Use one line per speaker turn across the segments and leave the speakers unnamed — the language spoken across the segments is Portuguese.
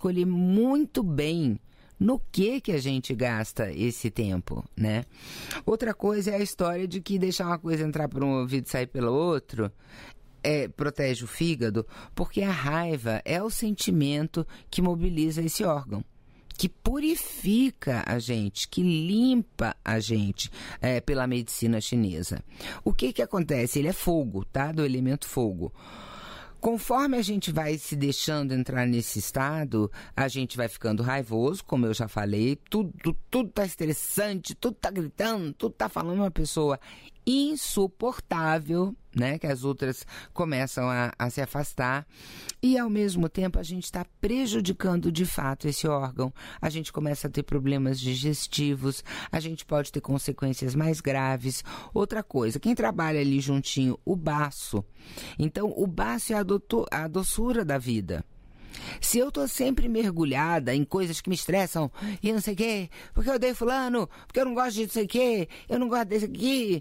escolher muito bem no que a gente gasta esse tempo, né? Outra coisa é a história de que deixar uma coisa entrar por um ouvido e sair pelo outro protege o fígado, porque a raiva é o sentimento que mobiliza esse órgão, que purifica a gente, que limpa a gente pela medicina chinesa. O que acontece? Ele é fogo, tá? Do elemento fogo. Conforme a gente vai se deixando entrar nesse estado, a gente vai ficando raivoso, como eu já falei, tudo tá estressante, tudo tá gritando, tudo tá falando uma pessoa insuportável, né? Que as outras começam a se afastar. E, ao mesmo tempo, a gente está prejudicando, de fato, esse órgão. A gente começa a ter problemas digestivos, a gente pode ter consequências mais graves. Outra coisa, quem trabalha ali juntinho, o baço. Então, o baço é a doçura da vida. Se eu tô sempre mergulhada em coisas que me estressam e não sei o quê, porque eu odeio fulano, porque eu não gosto de não sei o quê, eu não gosto desse aqui,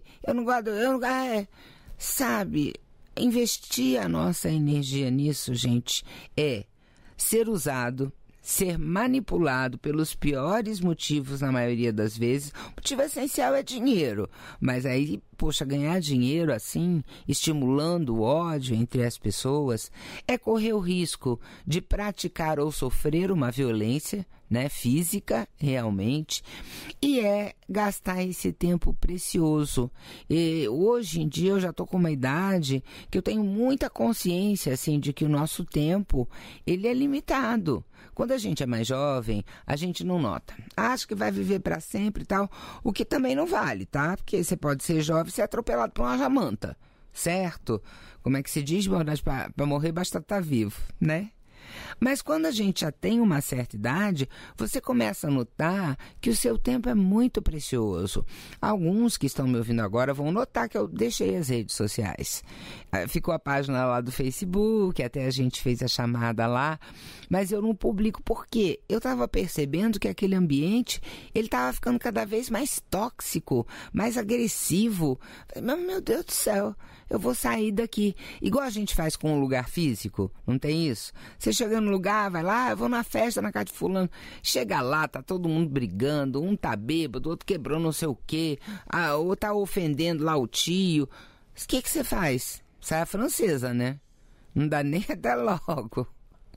sabe, investir a nossa energia nisso, gente, é ser usado, ser manipulado pelos piores motivos na maioria das vezes. O motivo essencial é dinheiro, mas aí, poxa, ganhar dinheiro assim, estimulando o ódio entre as pessoas, é correr o risco de praticar ou sofrer uma violência, né, física, realmente, e é gastar esse tempo precioso. E hoje em dia eu já estou com uma idade que eu tenho muita consciência, assim, de que o nosso tempo, ele é limitado. Quando a gente é mais jovem, a gente não nota. Acha que vai viver para sempre e tal, o que também não vale, tá? Porque você pode ser jovem e ser atropelado por uma jamanta, certo? Como é que se diz? Para morrer basta estar vivo, né? Mas quando a gente já tem uma certa idade, você começa a notar que o seu tempo é muito precioso. Alguns que estão me ouvindo agora vão notar que eu deixei as redes sociais. Ficou a página lá do Facebook, até a gente fez a chamada lá, mas eu não publico porque eu estava percebendo que aquele ambiente, ele estava ficando cada vez mais tóxico, mais agressivo. Meu Deus do céu, eu vou sair daqui. Igual a gente faz com um lugar físico, não tem isso? Você chega no lugar, vai lá, eu vou na festa na casa de fulano. Chega lá, tá todo mundo brigando, um tá bêbado, outro quebrou não sei o quê, ou tá ofendendo lá o tio. O que você faz? Sai a francesa, né? Não dá nem até logo.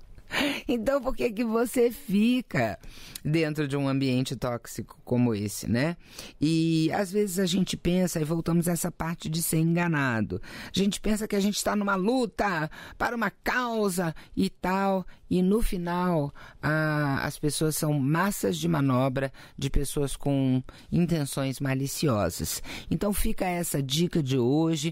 Então, por que você fica dentro de um ambiente tóxico como esse, né? E às vezes a gente pensa, e voltamos a essa parte de ser enganado, a gente pensa que a gente está numa luta para uma causa e tal, e no final as pessoas são massas de manobra de pessoas com intenções maliciosas. Então fica essa dica de hoje.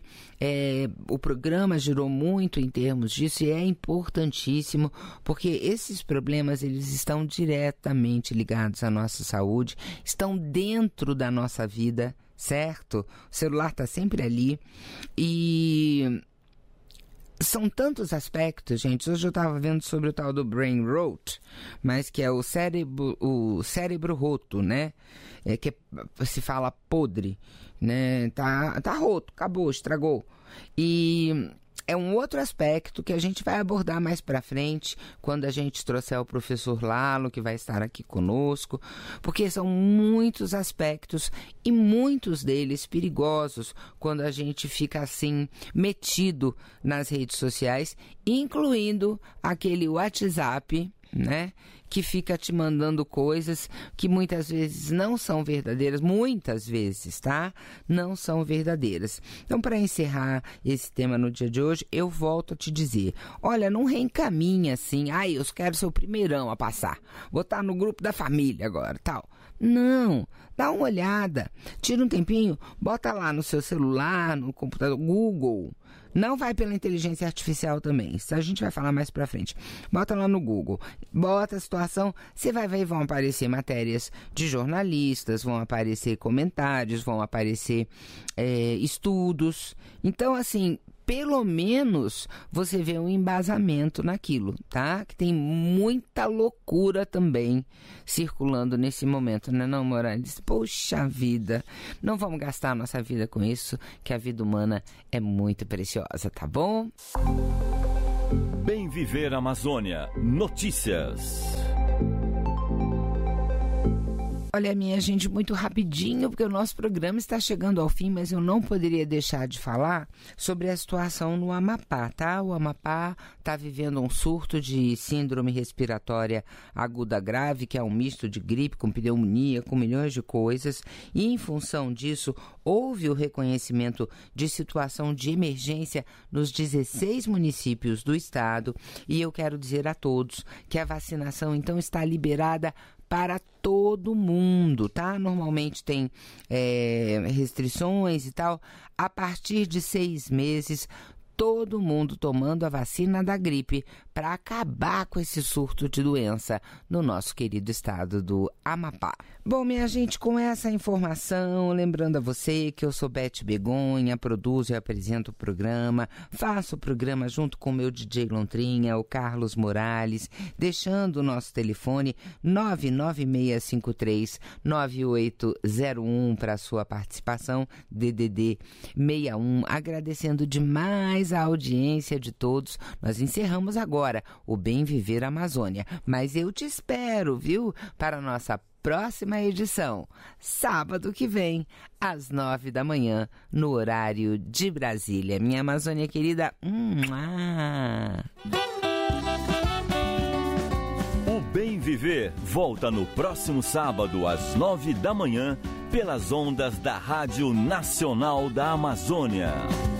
O programa girou muito em termos disso e é importantíssimo, porque esses problemas, eles estão diretamente ligados à nossa saúde, estão dentro da nossa vida, certo? O celular está sempre ali e são tantos aspectos, gente. Hoje eu estava vendo sobre o tal do brain rot, mas que é o cérebro roto, né? Que se fala podre, né? Tá roto, acabou, estragou. E é um outro aspecto que a gente vai abordar mais para frente, quando a gente trouxer o professor Lalo, que vai estar aqui conosco, porque são muitos aspectos e muitos deles perigosos quando a gente fica assim, metido nas redes sociais, incluindo aquele WhatsApp, né, que fica te mandando coisas que muitas vezes não são verdadeiras, muitas vezes, tá? Não são verdadeiras. Então, para encerrar esse tema no dia de hoje, eu volto a te dizer, olha, não reencaminha assim, eu quero ser o primeirão a passar, vou estar no grupo da família agora, tal. Não, dá uma olhada, tira um tempinho, bota lá no seu celular, no computador, Google. Não vai pela inteligência artificial também, isso a gente vai falar mais pra frente. Bota lá no Google, bota a situação, você vai ver, vão aparecer matérias de jornalistas, vão aparecer comentários, vão aparecer estudos. Então, assim, pelo menos você vê um embasamento naquilo, tá? Que tem muita loucura também circulando nesse momento, né, não, Morales? Poxa vida, não vamos gastar a nossa vida com isso, que a vida humana é muito preciosa, tá bom?
Bem Viver Amazônia. Notícias.
Olha, minha gente, muito rapidinho, porque o nosso programa está chegando ao fim, mas eu não poderia deixar de falar sobre a situação no Amapá, tá? O Amapá está vivendo um surto de síndrome respiratória aguda grave, que é um misto de gripe com pneumonia, com milhões de coisas, e em função disso, houve o reconhecimento de situação de emergência nos 16 municípios do estado, e eu quero dizer a todos que a vacinação, então, está liberada para todo mundo, tá? Normalmente tem restrições e tal. A partir de 6 meses, todo mundo tomando a vacina da gripe para acabar com esse surto de doença no nosso querido estado do Amapá. Bom, minha gente, com essa informação, lembrando a você que eu sou Beth Begonha, produzo e apresento o programa, faço o programa junto com o meu DJ Lontrinha, o Carlos Morales, deixando o nosso telefone 996539801 para a sua participação, DDD 61, agradecendo demais a audiência de todos. Nós encerramos agora o Bem Viver Amazônia, mas eu te espero, viu, para a nossa próxima edição, sábado que vem, às 9 da manhã, no horário de Brasília. Minha Amazônia querida,
O Bem Viver volta no próximo sábado, às 9 da manhã, pelas ondas da Rádio Nacional da Amazônia.